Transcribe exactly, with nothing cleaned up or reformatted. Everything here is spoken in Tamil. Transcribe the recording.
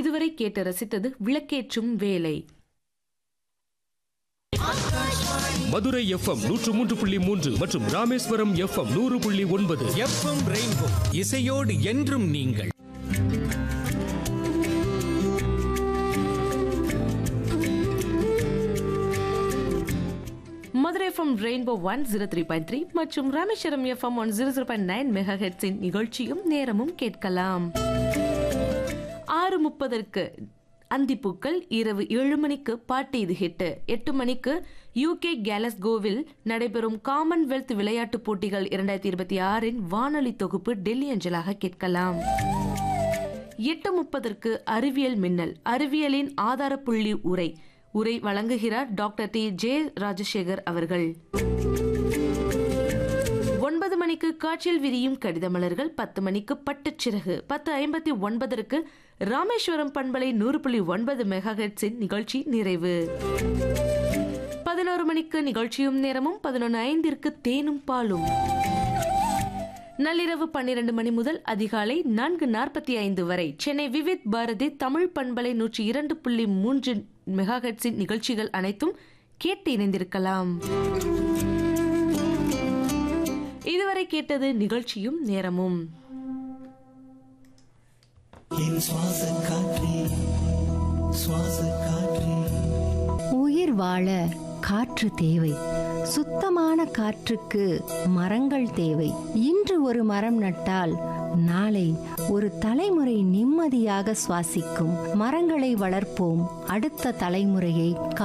இதுவரை கேட்டு ரசித்தது விளக்கேற்றும் வேலை. மதுரை எஃப்எம் நூற்று மூன்று புள்ளி மூன்று மற்றும் ராமேஸ்வரம் எஃப்எம் நூறு புள்ளி ஒன்பது. எஃப்எம் ரெயின்போ இசையோடு என்றும் நீங்கள். Madurai FM rainbow one zero three point three மற்றும் Rameswaram FM one zero zero point nine mega ஹெட்ஸின் நிகழ்ச்சியும் நேரமும் கேட்கலாம். ஆறு முப்பதற்கு அந்திப்பூக்கள், இரவு ஏழு மணிக்கு பாட்டு இது ஹிட், எட்டு மணிக்கு யூகே கேலஸ்கோவில் நடைபெறும் காமன்வெல்த் விளையாட்டுப் போட்டிகள் இரண்டாயிரத்தி இருபத்தி ஆறின் வானொலி தொகுப்பு டெல்லி அஞ்சலாக கேட்கலாம். எட்டு முப்பதற்கு அறிவியல் மின்னல், அறிவியலின் ஆதார புள்ளி உரை உரை வழங்குகிறார் டாக்டர் டி ஜே ராஜசேகர் அவர்கள். ஒன்பது மணிக்கு காற்றில் விரியும் கடித மலர்கள், பத்து மணிக்கு பட்டுச்சிறகு, பத்து ஐம்பத்தி ஒன்பதற்கு ராமேஸ்வரம் பண்பலை நூறு புள்ளி ஒன்பது மெகா ஹெட்ஸின் நிகழ்ச்சி நிறைவு. பதினோரு மணிக்கு நிகழ்ச்சியும் நேரமும், பதினொன்று ஐந்திற்கு தேனும் பாலும். நள்ளிரவு பன்னிரண்டு மணி முதல் அதிகாலை நான்கு நாற்பத்தி ஐந்து வரை சென்னை விவித் பாரதி தமிழ் பண்பலை நூற்றி இரண்டு புள்ளி மூன்று மெகா ஹெட்ஸின் நிகழ்ச்சிகள் அனைத்தும் கேட்டு இணைந்திருக்கலாம். இதுவரை கேட்டது நிகழ்ச்சியும் நேரமும். உயிர் வாழ காற்று தேவை. சுத்தமான காற்றுக்கு மரங்கள் தேவை. இன்று ஒரு மரம் நட்டால் நாளை ஒரு தலைமுறை நிம்மதியாக சுவாசிக்கும். மரங்களை வளர்ப்போம், அடுத்த தலைமுறையை